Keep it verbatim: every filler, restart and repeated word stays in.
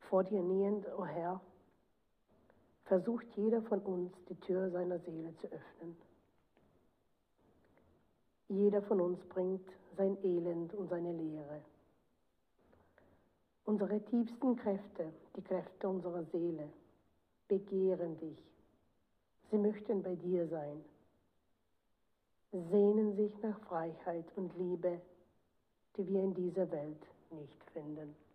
Vor dir nähend, o Herr, versucht jeder von uns, die Tür seiner Seele zu öffnen. Jeder von uns bringt sein Elend und seine Leere. Unsere tiefsten Kräfte, die Kräfte unserer Seele, begehren dich. Sie möchten bei dir sein, sehnen sich nach Freiheit und Liebe, die wir in dieser Welt nicht finden.